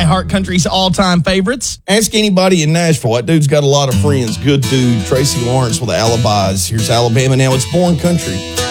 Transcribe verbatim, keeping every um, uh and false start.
iHeart Country's all-time favorites. Ask anybody in Nashville. That dude's got a lot of friends. Good dude. Tracy Lawrence with the Alibis. Here's Alabama Now. It's Born Country.